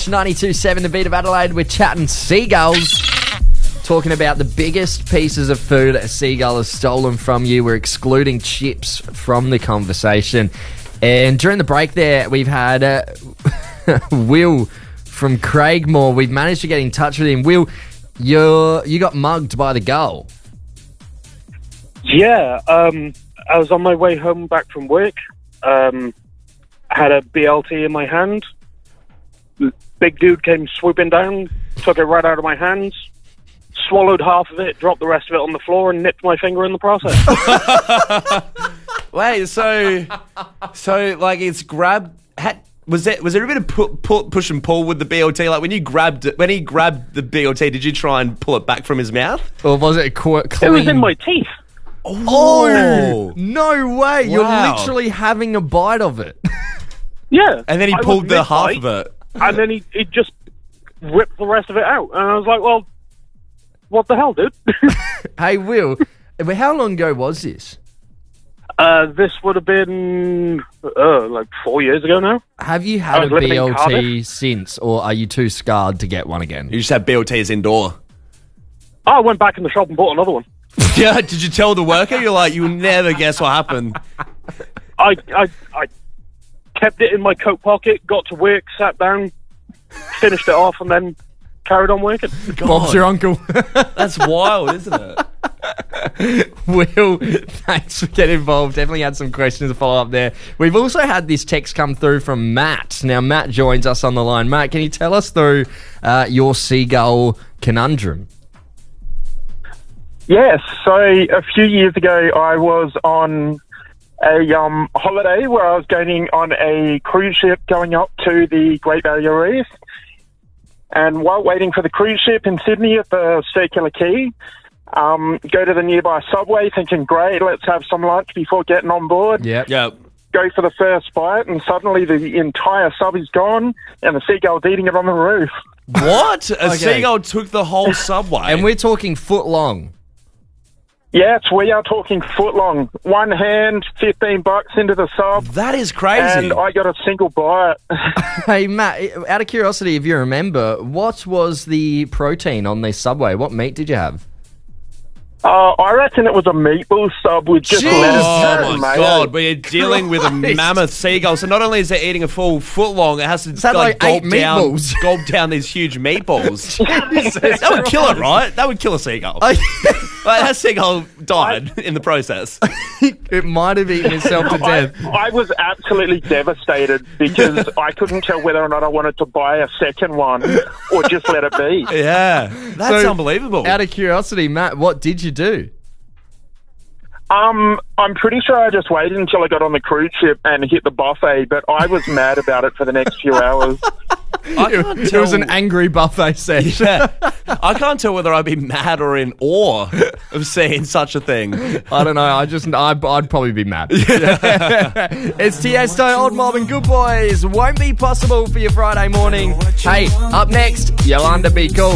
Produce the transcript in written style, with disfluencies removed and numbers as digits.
92.7 The Beat of Adelaide. We're chatting seagulls. Talking about the biggest pieces of food a seagull has stolen from you. We're excluding chips from the conversation. And during the break there, we've had Will from Craigmore. We've managed to get in touch with him. Will, you got mugged by the gull. Yeah, I was on my way home back from work. I had a BLT in my hand. Big dude came swooping down, took it right out of my hands, swallowed half of it, dropped the rest of it on the floor, and nipped my finger in the process. Wait, so like it's grabbed. Was there a bit of push and pull with the BLT? Like when he grabbed the BLT, did you try and pull it back from his mouth, or was it clean? It was in my teeth. Oh, no way! Wow. You're literally having a bite of it. Yeah, and then he pulled the half of it, and then he just ripped the rest of it out, and I was like, "Well, what the hell, dude?" Hey, Will, how long ago was this? This would have been like 4 years ago now. Have you had a BLT since, or are you too scarred to get one again? You just had BLTs indoor. I went back in the shop and bought another one. Yeah, did you tell the worker? You're like, you'll never guess what happened. I kept it in my coat pocket, got to work, sat down, finished it off, and then carried on working. Bob's your uncle. That's wild, isn't it? Will, thanks for getting involved. Definitely had some questions to follow up there. We've also had this text come through from Matt. Now, Matt joins us on the line. Matt, can you tell us through your seagull conundrum? Yes, so a few years ago I was on a holiday where I was going on a cruise ship going up to the Great Barrier Reef. And while waiting for the cruise ship in Sydney at the Circular Quay, go to the nearby Subway thinking, great, let's have some lunch before getting on board. Yep. Go for the first bite, and suddenly the entire sub is gone, and the seagull's eating it on the roof. What? A seagull took the whole Subway? And we're talking foot long. Yes, we are talking foot long. One hand, $15 into the sub. That is crazy. And I got a single bite. Hey, Matt, out of curiosity, if you remember, what was the protein on this Subway? What meat did you have? I reckon it was a meatball sub with just lettuce. Oh my God, but you're dealing with a mammoth seagull. So not only is it eating a full foot long, it has to like gulp down these huge meatballs. That would kill it, right? That would kill a seagull. Like, that seagull died in the process. It might have eaten itself to death. I was absolutely devastated because I couldn't tell whether or not I wanted to buy a second one or just let it be. Yeah, that's unbelievable. Out of curiosity, Matt, what did you do? I'm pretty sure I just waited until I got on the cruise ship and hit the buffet, but I was mad about it for the next few hours. It was an angry buffet session. Yeah. I can't tell whether I'd be mad or in awe of seeing such a thing. I don't know. I'd probably be mad. It's Tiesto, Old Mob and Good Boys. Won't be possible for your Friday morning. Hey, up next, Yolanda Be Cool.